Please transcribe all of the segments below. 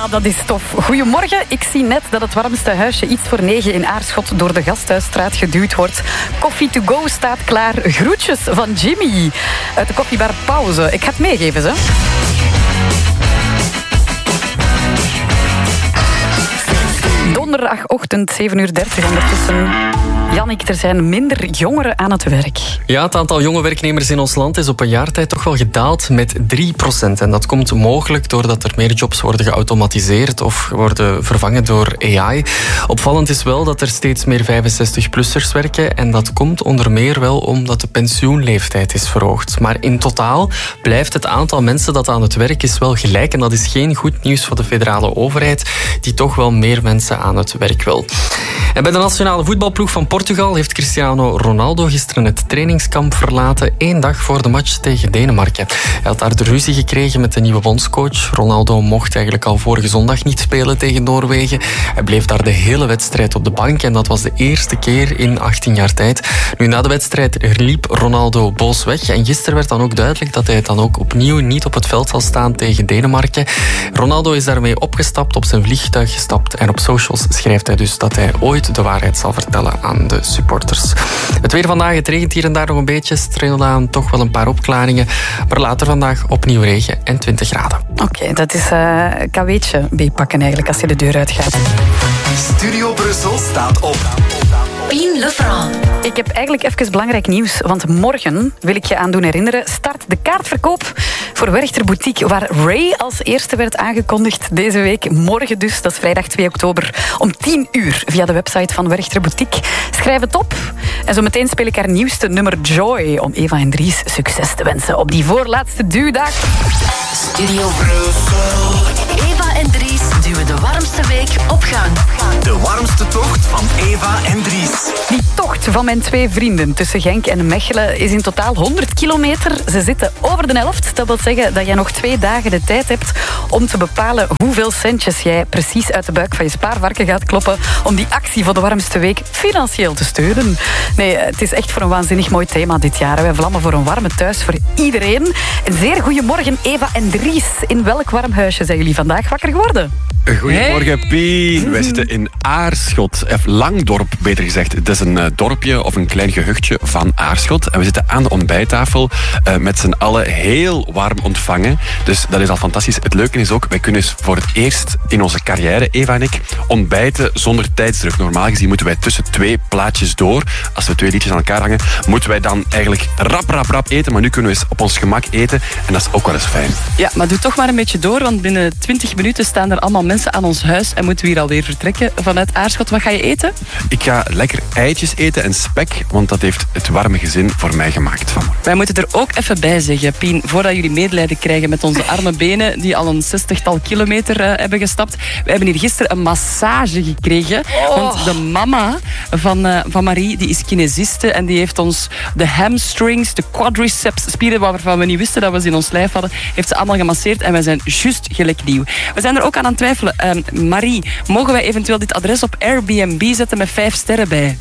Ah, dat is tof. Goedemorgen. Ik zie net dat het warmste huisje iets voor 9 in Aarschot door de Gasthuisstraat geduwd wordt. Coffee to go staat klaar. Groetjes van Jimmy. Uit de koffiebar Pauze. Ik ga het meegeven, ze. Donderdagochtend, 7:30 ondertussen. Jannik, er zijn minder jongeren aan het werk. Ja, het aantal jonge werknemers in ons land is op een jaar tijd toch wel gedaald met 3%. En dat komt mogelijk doordat er meer jobs worden geautomatiseerd of worden vervangen door AI. Opvallend is wel dat er steeds meer 65-plussers werken. En dat komt onder meer wel omdat de pensioenleeftijd is verhoogd. Maar in totaal blijft het aantal mensen dat aan het werk is wel gelijk. En dat is geen goed nieuws voor de federale overheid, die toch wel meer mensen aan het werk wil. En bij de nationale voetbalploeg van Portugal heeft Cristiano Ronaldo gisteren het trainingskamp verlaten 1 dag voor de match tegen Denemarken. Hij had daar de ruzie gekregen met de nieuwe bondscoach. Ronaldo mocht eigenlijk al vorige zondag niet spelen tegen Noorwegen. Hij bleef daar de hele wedstrijd op de bank en dat was de eerste keer in 18 jaar tijd. Nu, na de wedstrijd liep Ronaldo boos weg en gisteren werd dan ook duidelijk dat hij dan ook opnieuw niet op het veld zal staan tegen Denemarken. Ronaldo is daarmee opgestapt, op zijn vliegtuig gestapt en op socials schrijft hij dus dat hij ooit de waarheid zal vertellen aan de supporters. Het weer vandaag, het regent hier en daar nog een beetje. Strengelt aan toch wel een paar opklaringen. Maar later vandaag opnieuw regen en 20 graden. Oké, dat is kweetje bijpakken eigenlijk als je de deur uitgaat. Studio Brussel staat op. Pien Lefranc. Ik heb eigenlijk even belangrijk nieuws, want morgen, wil ik je aan doen herinneren, start de kaartverkoop voor Werchter Boutique, waar Ray als eerste werd aangekondigd deze week. Morgen dus, dat is vrijdag 2 oktober, om 10:00 via de website van Werchter Boutique. Schrijf het op. En zo meteen speel ik haar nieuwste nummer Joy, om Eva en Dries succes te wensen op die voorlaatste duwdag. Studio Brussel. Eva en Dries duwen de warmste week op gang. De warmste tocht van Eva en Dries. Die tocht van mijn 2 vrienden tussen Genk en Mechelen is in totaal 100 kilometer. Ze zitten over de helft. Dat wil zeggen dat jij nog 2 dagen de tijd hebt om te bepalen hoeveel centjes jij precies uit de buik van je spaarvarken gaat kloppen om die actie voor de warmste week financieel te steunen. Nee, het is echt voor een waanzinnig mooi thema dit jaar. Wij vlammen voor een warme thuis voor iedereen. Een zeer goedemorgen, Eva en Dries. In welk warm huisje zijn jullie vandaag wakker geworden? Goedemorgen, Pien. Wij zitten in Aarschot, of Langdorp beter gezegd. Het is een dorpje of een klein gehuchtje van Aarschot. En we zitten aan de ontbijttafel met z'n allen heel warm ontvangen. Dus dat is al fantastisch. Het leuke is ook, wij kunnen voor het eerst in onze carrière, Eva en ik, ontbijten zonder tijdsdruk. Normaal gezien moeten wij tussen 2 plaatjes door. Als we 2 liedjes aan elkaar hangen, moeten wij dan eigenlijk rap eten. Maar nu kunnen we eens op ons gemak eten. En dat is ook wel eens fijn. Ja, maar doe toch maar een beetje door, want binnen 20 minuten staan er allemaal mensen aan ons huis en moeten we hier alweer vertrekken vanuit Aarschot. Wat ga je eten? Ik ga lekker eitjes eten en spek, want dat heeft het warme gezin voor mij gemaakt vanmorgen. Wij moeten er ook even bij zeggen, Pien, voordat jullie medelijden krijgen met onze arme benen die al een 60-tal kilometer hebben gestapt. We hebben hier gisteren een massage gekregen, want de mama van Marie, die is kinesiste en die heeft ons de hamstrings, de quadriceps spieren waarvan we niet wisten dat we ze in ons lijf hadden, heeft ze allemaal gemasseerd en wij zijn juist gelijk nieuw. We zijn er ook aan het twijfelen. Marie, mogen wij eventueel dit adres op Airbnb zetten met 5 sterren bij?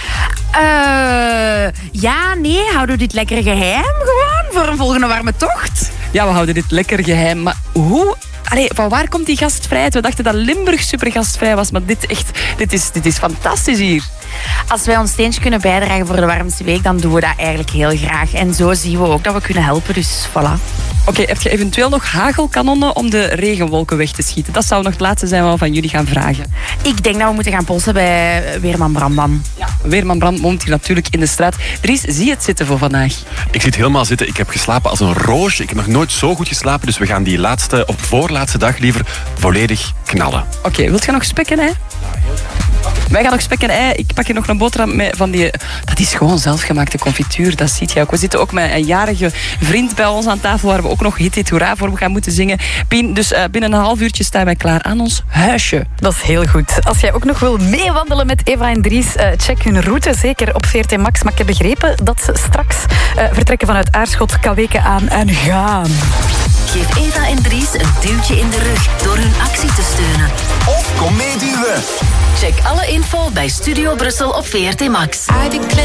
Ja, nee, houden we dit lekker geheim gewoon voor een volgende warme tocht? Ja, we houden dit lekker geheim, maar hoe... van waar komt die gastvrijheid? We dachten dat Limburg super gastvrij was, maar dit is fantastisch hier. Als wij ons steentje kunnen bijdragen voor de warmste week, dan doen we dat eigenlijk heel graag. En zo zien we ook dat we kunnen helpen, dus voilà. Oké, heb je eventueel nog hagelkanonnen om de regenwolken weg te schieten? Dat zou nog het laatste zijn wat we van jullie gaan vragen. Ik denk dat we moeten gaan polsen bij Weerman Brandman. Ja, Weerman Brand woont hier natuurlijk in de straat. Dries, zie je het zitten voor vandaag? Ik zit helemaal zitten. Ik heb geslapen als een roosje. Ik heb nog nooit zo goed geslapen, dus we gaan die laatste, of voorlaatste dag liever volledig knallen. Oké, wilt je nog spek en ei? Wij gaan nog spek en ei. Ik pak hier nog een boterham met van die... Dat is gewoon zelfgemaakte confituur, dat ziet je ook. We zitten ook met een jarige vriend bij ons aan tafel waar we ook nog hit hoera voor gaan moeten zingen. Pien, dus binnen een half uurtje staan wij klaar aan ons huisje. Dat is heel goed. Als jij ook nog wil meewandelen met Eva en Dries, check hun route, zeker op VRT Max. Maar ik heb begrepen dat ze straks vertrekken vanuit Aarschot, Kweken aan en gaan. Geef Eva en Dries een duwtje in de rug door hun actie te steunen. Of kom meeduwen. Check alle info bij Studio Brussel op VRT Max.